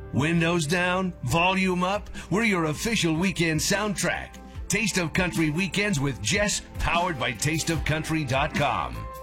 Windows down, volume up. We're your official weekend soundtrack. Taste of Country Weekends with Jess, powered by tasteofcountry.com.